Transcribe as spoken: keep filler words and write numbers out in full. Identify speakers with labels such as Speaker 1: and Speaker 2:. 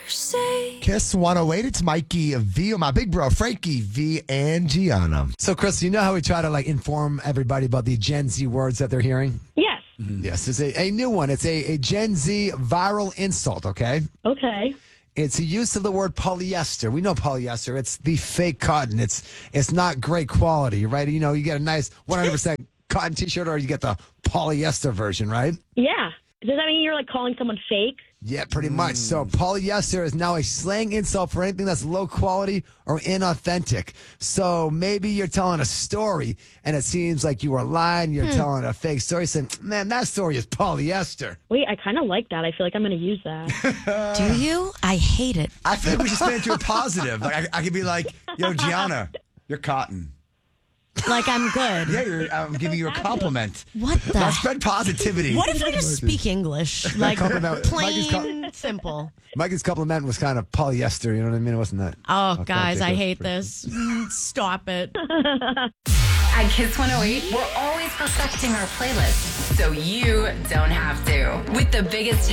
Speaker 1: Kiss one oh eight. It's Mikey V, my big bro, Frankie V, and Gianna.
Speaker 2: So, Chris, you know how we try to like inform everybody about the Gen Z words that they're hearing?
Speaker 3: Yes.
Speaker 2: Mm-hmm. Yes, it's a, a new one. It's a, a Gen Z viral insult, okay?
Speaker 3: Okay.
Speaker 2: It's a use of the word polyester. We know polyester. It's the fake cotton. It's it's not great quality, right? You know, you get a nice one hundred percent cotton T-shirt or you get the polyester version, right?
Speaker 3: Yeah. Does that mean you're like calling someone fake?
Speaker 2: Yeah, pretty much. So polyester is now a slang insult for anything that's low quality or inauthentic. So maybe you're telling a story and it seems like you are lying. You're hmm. telling a fake story saying, man, that story is polyester.
Speaker 3: Wait, I kind of like that. I feel like I'm going to use that.
Speaker 4: Do you? I hate it.
Speaker 5: I feel like we should spin it to a positive. Like I, I could be like, yo, Gianna, you're cotton.
Speaker 4: Like I'm good.
Speaker 5: Yeah, you're, I'm giving you a compliment.
Speaker 4: What the?
Speaker 5: Now spread positivity.
Speaker 4: What if we just speak English? Like plain, simple.
Speaker 2: Mikey's compliment was kind of polyester, you know what I mean? It wasn't that.
Speaker 4: Oh, guys, I hate this. Stop it.
Speaker 6: At Kiss one oh eight, we're always perfecting our playlist so you don't have to. With the biggest hits